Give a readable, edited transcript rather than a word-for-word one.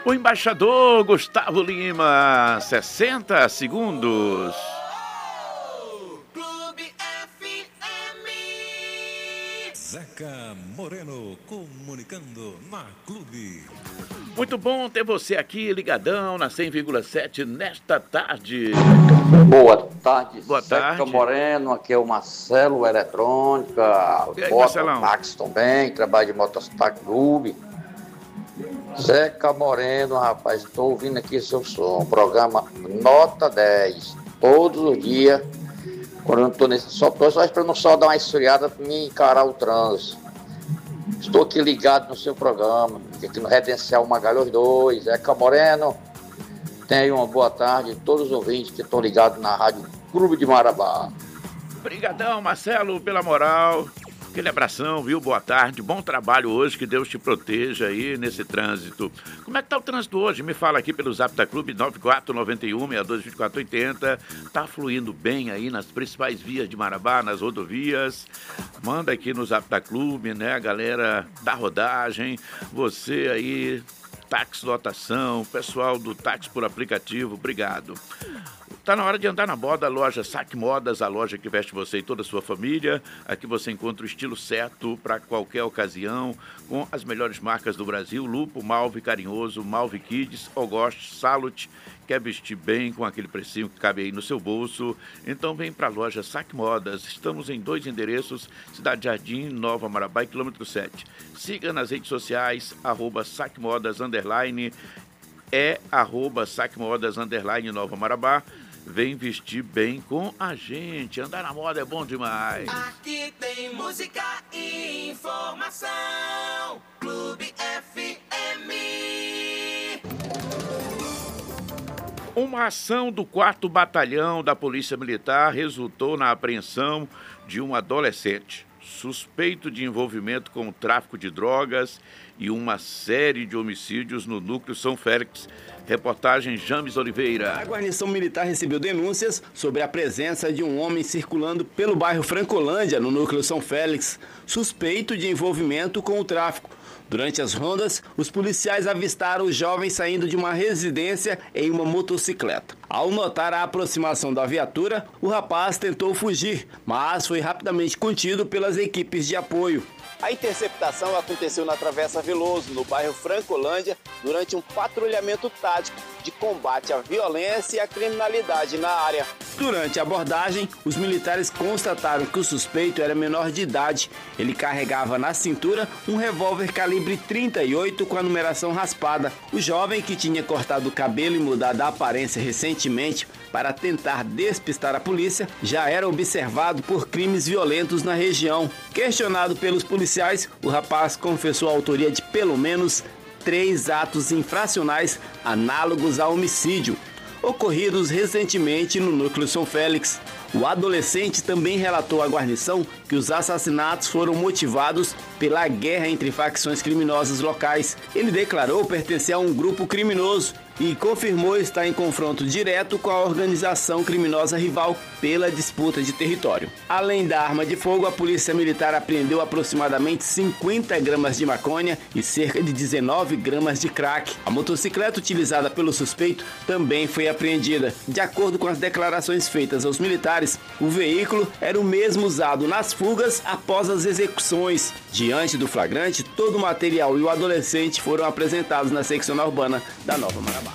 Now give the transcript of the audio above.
O embaixador Gustavo Lima, 60 segundos. Clube FM. Zeca Moreno comunicando na Clube. Muito bom ter você aqui ligadão na 100,7 nesta tarde. Boa tarde, Boa Zeca tarde. Moreno, aqui é o Marcelo Eletrônica, E aí, Marcelão? Mototáxi também, trabalho de Mototáxi Clube. Zeca Moreno, rapaz, estou ouvindo aqui seu som, programa Nota 10, todos os dias, quando eu não estou nesse, só esperando o sol dar uma esfriada para me encarar o trânsito. Estou aqui ligado no seu programa, aqui no Redencial Magalhães 2, Zeca Moreno. Tenha uma boa tarde a todos os ouvintes que estão ligados na Rádio Clube de Marabá. Obrigadão, Marcelo, pela moral. Aquele abração, viu? Boa tarde, bom trabalho hoje, que Deus te proteja aí nesse trânsito. Como é que tá o trânsito hoje? Me fala aqui pelo Zap da Clube, 9491-622480. Tá fluindo bem aí nas principais vias de Marabá, nas rodovias. Manda aqui no Zap da Clube, né, a galera da rodagem. Você aí, táxi lotação, pessoal do táxi por aplicativo, obrigado. Tá na hora de andar na moda, a loja Saque Modas, a loja que veste você e toda a sua família. Aqui você encontra o estilo certo para qualquer ocasião, com as melhores marcas do Brasil: Lupo, Malve, Carinhoso, Malve Kids, Ogost, Salute. Quer vestir bem com aquele precinho que cabe aí no seu bolso? Então vem para a loja Saque Modas. Estamos em 2 endereços, Cidade Jardim, Nova Marabá e quilômetro 7. Siga nas redes sociais, @saquemodas_, @saquemodas_ Nova Marabá. Vem vestir bem com a gente. Andar na moda é bom demais. Aqui tem música e informação. Clube FM. Uma ação do 4º Batalhão da Polícia Militar resultou na apreensão de um adolescente suspeito de envolvimento com o tráfico de drogas e uma série de homicídios no núcleo São Félix. Reportagem James Oliveira. A guarnição militar recebeu denúncias sobre a presença de um homem circulando pelo bairro Francolândia, no núcleo São Félix, suspeito de envolvimento com o tráfico. Durante as rondas, os policiais avistaram o jovem saindo de uma residência em uma motocicleta. Ao notar a aproximação da viatura, o rapaz tentou fugir, mas foi rapidamente contido pelas equipes de apoio. A interceptação aconteceu na Travessa Veloso, no bairro Francolândia, durante um patrulhamento tático de combate à violência e à criminalidade na área. Durante a abordagem, os militares constataram que o suspeito era menor de idade. Ele carregava na cintura um revólver calibre 38 com a numeração raspada. O jovem, que tinha cortado o cabelo e mudado a aparência recentemente para tentar despistar a polícia, já era observado por crimes violentos na região. Questionado pelos policiais, o rapaz confessou a autoria de pelo menos 3 atos infracionais análogos a homicídio, ocorridos recentemente no núcleo São Félix. O adolescente também relatou à guarnição que os assassinatos foram motivados pela guerra entre facções criminosas locais. Ele declarou pertencer a um grupo criminoso e confirmou estar em confronto direto com a organização criminosa rival pela disputa de território. Além da arma de fogo, a polícia militar apreendeu aproximadamente 50 gramas de maconha e cerca de 19 gramas de crack. A motocicleta utilizada pelo suspeito também foi apreendida. De acordo com as declarações feitas aos militares, o veículo era o mesmo usado nas fugas após as execuções. Diante do flagrante, todo o material e o adolescente foram apresentados na seccional urbana da Nova Marabá.